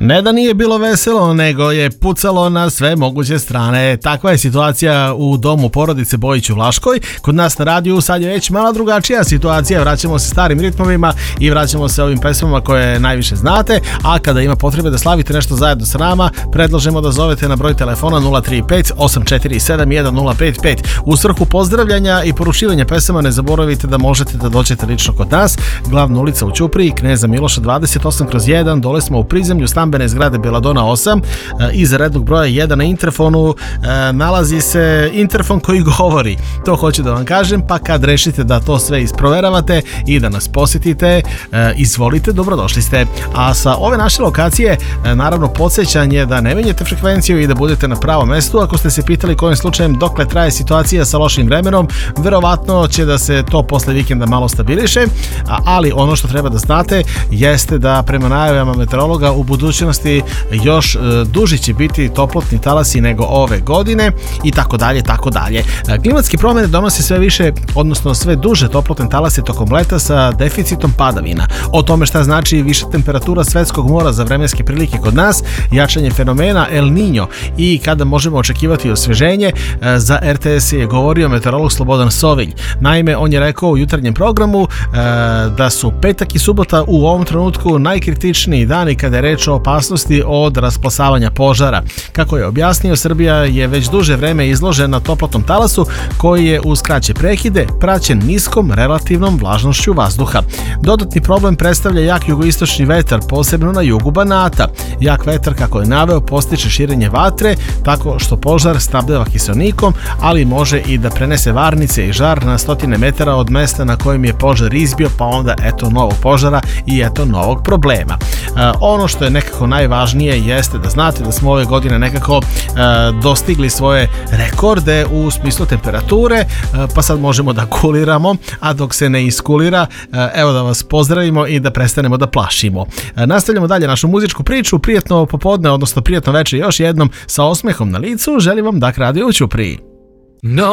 Ne da nije bilo veselo, nego je pucalo na sve moguće strane. Takva je situacija u domu porodice Bojić u Vlaškoj. Kod nas na radiju sad je već malo drugačija situacija. Vraćamo se starim ritmovima i vraćamo se ovim pesmama koje najviše znate. A kada ima potrebe da slavite nešto zajedno s nama, predlažemo da zovete na broj telefona 035 847 1055. U svrhu pozdravljanja i poručivanja pesama ne zaboravite da možete da dođete lično kod nas. Glavna ulica u Ćupriji, Kneza Miloša 28/1. Dole smo u prizemlju stambene zgrade Beladona 8. Iza rednog broja 1 na interfonu nalazi se interfon koji govori. To hoću da vam kažem, pa kad rešite da to sve isproveravate i da nas posjetite, izvolite, dobrodošli ste. A sa ove naše lokacije, naravno, podsjećanje da ne menjate frekvenciju i da budete na pravom mestu. Ako ste se pitali kojim slučajem dokle traje situacija sa lošim vremenom, verovatno će da se to posle vikenda malo stabiliše, ali ono što treba da znate jeste da prema najavama meteorologa u budućnosti još duži će biti toplotni talasi nego ove godine i tako dalje, tako dalje. Klimatske promjene donose sve više, odnosno sve duže toplotne talase tokom leta sa deficitom padavina. O tome šta znači viša temperatura svetskog mora za vremenske prilike kod nas, jačanje fenomena El Niño i kada možemo očekivati osveženje, za RTS je govorio meteorolog Slobodan Sovilj. Naime, on je rekao u jutarnjem programu da su petak i subota u ovom trenutku najkritičniji dani kada je reč o opasnosti od rasplasavanja požara. Kako je objasnio, Srbija je već duže vreme izložena toplotnom talasu koji je uz kraće prekide praćen niskom relativnom vlažnošću vazduha. Dodatni problem predstavlja jak jugoistočni vetar, posebno na jugu Banata. Jak vetar, kako je naveo, postiče širenje vatre tako što požar snabdeva kiseonikom, ali može i da prenese varnice i žar na stotine metara od mesta na kojem je požar izbio, pa onda eto novog požara i eto novog problema. Ono što je nekako najvažnije jeste da znate da smo ove godine nekako dostigli svoje rekorde u smislu temperature, pa sad možemo da kuliramo, a dok se ne iskulira, evo da vas pozdravimo i da prestanemo da plašimo. Nastavljamo dalje našu muzičku priču, prijetno popodne, odnosno prijetno večer još jednom sa osmehom na licu, želim vam Dak Radio u Ćupriji. No.